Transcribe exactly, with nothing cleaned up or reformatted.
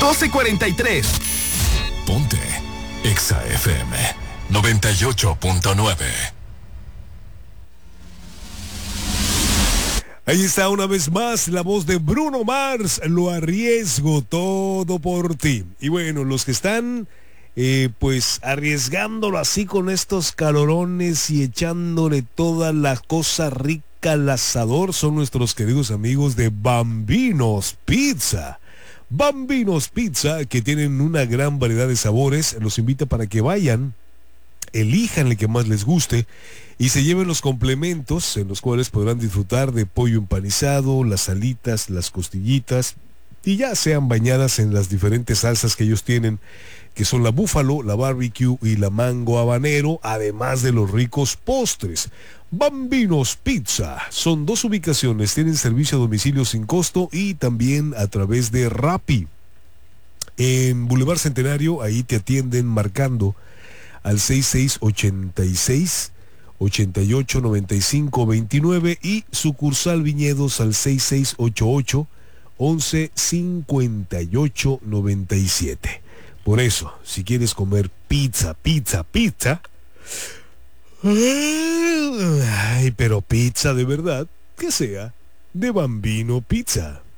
doce cuarenta y tres. Ponte Exa F M noventa y ocho punto nueve. Ahí está una vez más la voz de Bruno Mars. Lo arriesgo todo por ti. Y bueno, los que están eh, pues arriesgándolo así con estos calorones y echándole toda la cosa rica al asador son nuestros queridos amigos de Bambinos Pizza. Bambinos Pizza, que tienen una gran variedad de sabores, los invita para que vayan, elijan el que más les guste y se lleven los complementos en los cuales podrán disfrutar de pollo empanizado, las alitas, las costillitas y ya sean bañadas en las diferentes salsas que ellos tienen, que son la búfalo, la barbecue y la mango habanero, además de los ricos postres. Bambinos Pizza, son dos ubicaciones, tienen servicio a domicilio sin costo y también a través de Rappi. En Boulevard Centenario, ahí te atienden marcando al seis seis ocho seis, ocho ocho nueve cinco dos nueve y sucursal Viñedos al seis seis ocho ocho, once cincuenta y ocho noventa y siete. Por eso, si quieres comer pizza, pizza, pizza, ay, pero pizza de verdad, que sea de Bambino Pizza.